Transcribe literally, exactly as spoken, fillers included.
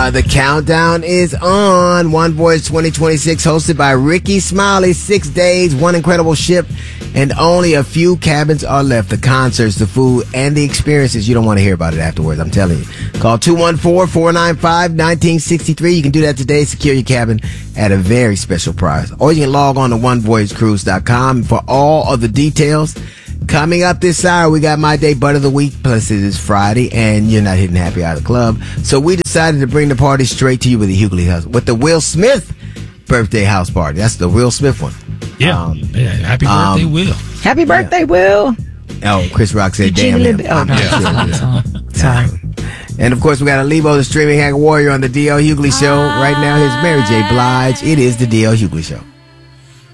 Uh, the countdown is on. One Voyage twenty twenty-six, hosted by Ricky Smiley. Six days, one incredible ship, and only a few cabins are left. The concerts, the food, and the experiences. You don't want to hear about it afterwards, I'm telling you. Call two one four, four nine five, one nine six three. You can do that today. Secure your cabin at a very special price. Or you can log on to one voyage cruise dot com for all of the details. Coming up this hour, we got My Day Butt of the Week. Plus, it is Friday, and you're not hitting happy hour club. So we decided to bring the party straight to you with the Hughley House, with the Will Smith birthday house party. That's the Will Smith one. Yeah. Um, yeah. Happy birthday, um, Will. Happy birthday, yeah. Will. Oh, Chris Rock said, damn him. Oh, no. Yeah. Sorry. And, of course, we got Alibo, the streaming hack warrior, on the D L Hughley Show. Right now, here's Mary J. Blige. It is the D L Hughley Show.